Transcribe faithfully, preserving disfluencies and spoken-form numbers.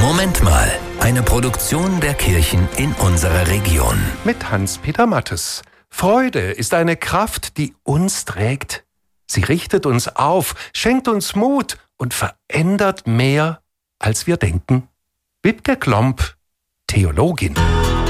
Moment mal, eine Produktion der Kirchen in unserer Region. Mit Hans-Peter Mattes. Freude ist eine Kraft, die uns trägt. Sie richtet uns auf, schenkt uns Mut und verändert mehr, als wir denken. Wiebke Klomp, Theologin.